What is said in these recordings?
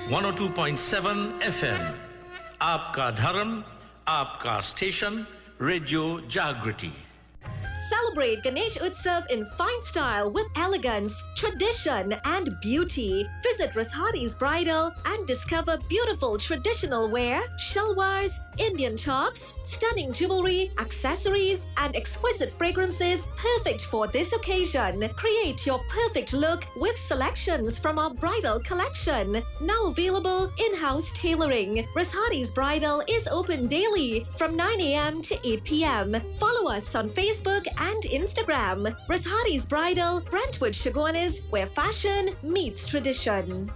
102.7 FM. आपका धर्म, आपका स्टेशन, रेडियो जागृति. Celebrate Ganesh Utsav in fine style with elegance, tradition, and beauty. Visit Rashadi's Bridal and discover beautiful traditional wear, shalwars, Indian chops, stunning jewelry, accessories, and exquisite fragrances perfect for this occasion. Create your perfect look with selections from our bridal collection. Now available in-house tailoring. Rashadi's Bridal is open daily from 9 a.m. to 8 p.m. Follow us on Facebook and Instagram. Rashadi's Bridal, Brentwood Chaguanas, where fashion meets tradition.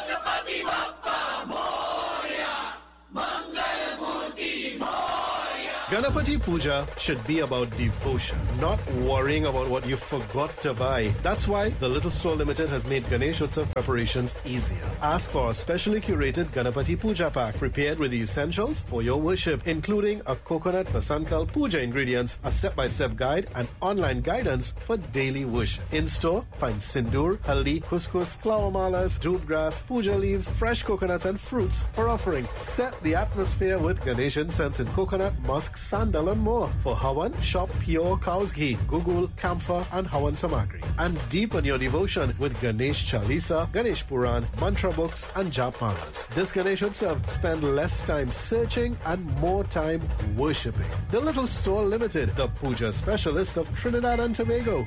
Ganapati Puja should be about devotion, not worrying about what you forgot to buy. That's why the Little Store Limited has made Ganesh Utsav preparations easier. Ask for a specially curated Ganapati Puja pack prepared with the essentials for your worship, including a coconut Vasankal Puja ingredients, a step-by-step guide, and online guidance for daily worship. In-store, find sindoor, haldi, couscous, flower malas, dhoop grass, puja leaves, fresh coconuts, and fruits for offering. Set the atmosphere with Ganesh incense in coconut, musk, sandal, and more. For Hawan, shop pure cow's ghee, gugul, camphor, and Hawan samagri. And deepen your devotion with Ganesh Chalisa, Ganesh Puran, mantra books, and jap malas. This Ganesh Utsav, spend less time searching and more time worshipping. The Little Store Limited, the puja specialist of Trinidad and Tobago.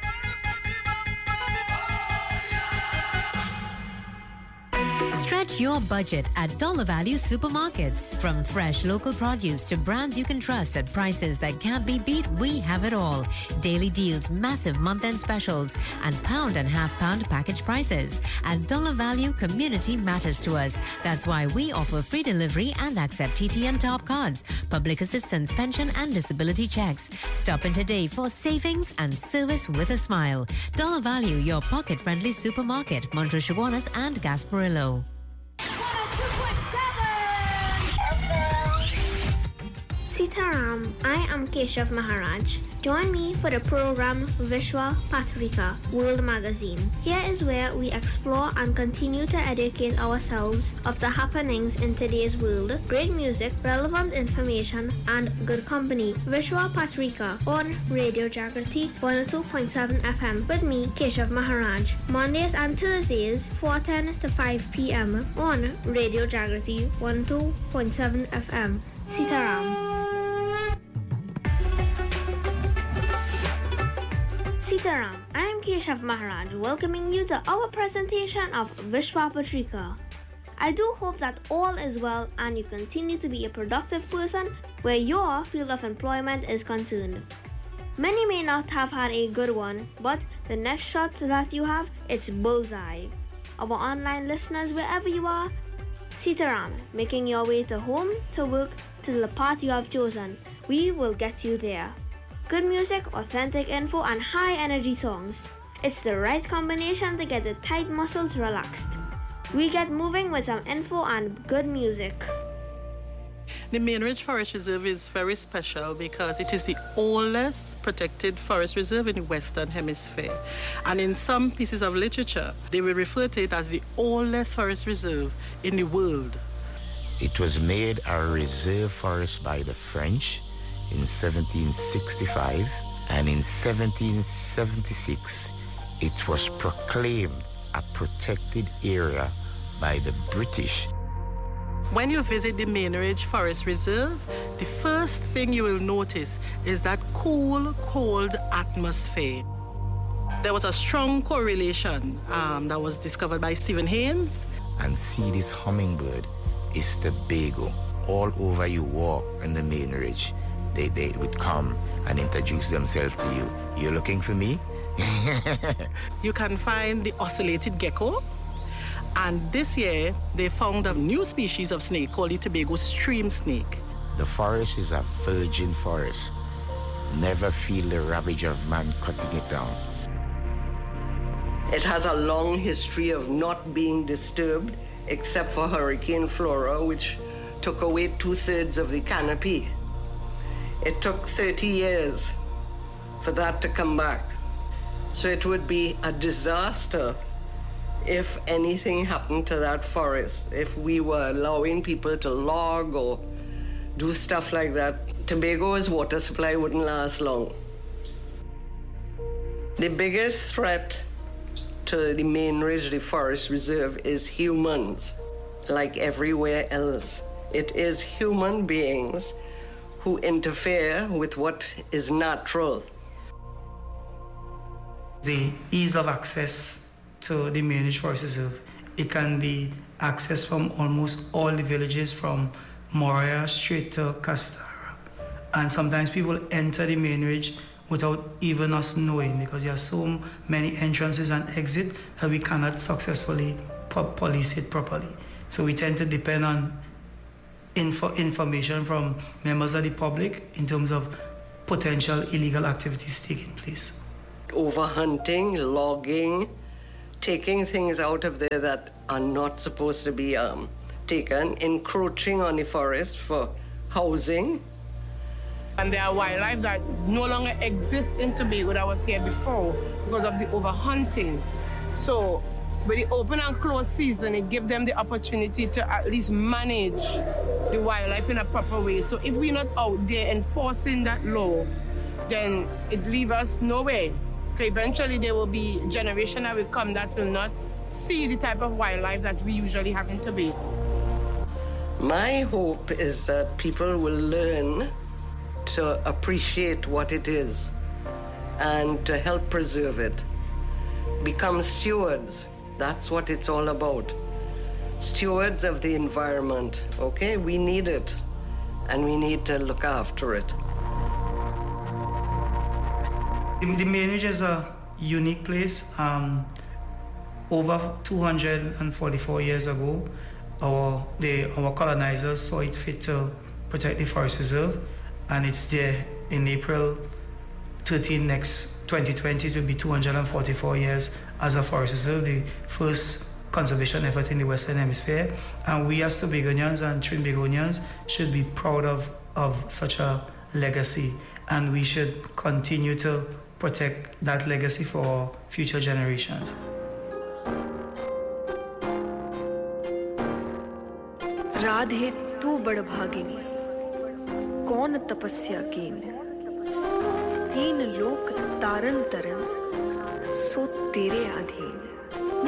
Stretch your budget at Dollar Value Supermarkets. From fresh local produce to brands you can trust at prices that can't be beat, we have it all. Daily deals, massive month-end specials, and pound and half-pound package prices. At Dollar Value, community matters to us. That's why we offer free delivery and accept TTN Top cards, public assistance, pension, and disability checks. Stop in today for savings and service with a smile. Dollar Value, your pocket-friendly supermarket, Montrose Chaguanas and Gasparillo. Sitaram, I am Keshav Maharaj. Join me for the program Vishwa Patrika World Magazine. Here is where we explore and continue to educate ourselves of the happenings in today's world, great music, relevant information, and good company. Vishwa Patrika on Radio Jagrati 102.7 FM with me, Keshav Maharaj. Mondays and Thursdays, 4:10 to 5 p.m. on Radio Jagrati 102.7 FM. Sitaram. Sitaram, I am Keshav Maharaj, welcoming you to our presentation of Vishwa Patrika. I do hope that all is well and you continue to be a productive person where your field of employment is concerned. Many may not have had a good one, but the next shot that you have, it's bullseye. Our online listeners, wherever you are, Sitaram, making your way to home, to work, to the path you have chosen. We will get you there. Good music, authentic info, and high energy songs. It's the right combination to get the tight muscles relaxed. We get moving with some info and good music. The Mainridge Forest Reserve is very special because it is the oldest protected forest reserve in the Western Hemisphere. And in some pieces of literature, they will refer to it as the oldest forest reserve in the world. It was made a reserve forest by the French in 1765, and in 1776 it was proclaimed a protected area by the British. When you visit the Mainridge Forest Reserve, the first thing you will notice is that cool, cold atmosphere. There was a strong correlation that was discovered by Stephen Haynes. And see this hummingbird is Tobago. All over you walk in the Mainridge, they would come and introduce themselves to you. You're looking for me? You can find the ocellated gecko. And this year, they found a new species of snake called the Tobago stream snake. The forest is a virgin forest. Never feel the ravage of man cutting it down. It has a long history of not being disturbed, except for Hurricane Flora, which took away 2/3 of the canopy. It took 30 years for that to come back. So it would be a disaster if anything happened to that forest, if we were allowing people to log or do stuff like that, Tobago's water supply wouldn't last long. The biggest threat to the Main Ridge, the forest reserve, is humans, like everywhere else. It is human beings who interfere with what is natural. The ease of access to the Main Ridge Forest Reserve, it can be accessed from almost all the villages from Moria straight to Castara. And sometimes people enter the Main Ridge without even us knowing, because there are so many entrances and exits that we cannot successfully police it properly. So we tend to depend on information from members of the public in terms of potential illegal activities taking place. Overhunting, logging, taking things out of there that are not supposed to be taken, encroaching on the forest for housing. And there are wildlife that no longer exists in Tobago that was here before because of the overhunting. So with the open and closed season, it gives them the opportunity to at least manage the wildlife in a proper way. So if we're not out there enforcing that law, then it leaves us nowhere. Okay, eventually there will be a generation that will come that will not see the type of wildlife that we usually have in Tobago. My hope is that people will learn to appreciate what it is and to help preserve it. Become stewards. That's what it's all about. Stewards of the environment, okay? We need it, and we need to look after it. The Main Ridge is a unique place. Over 244 years ago, our colonizers saw it fit to protect the forest reserve, and it's there in April 13 next 2020 to be 244 years as a forest reserve, the first conservation effort in the Western Hemisphere. And we as Tobagonians and Trinbagonians should be proud of such a legacy, and we should continue to protect that legacy for future generations. Radhe तू बड़भागिनी कौन तपस्या कीन तीन लोक तारन तरन सो तेरे अधीन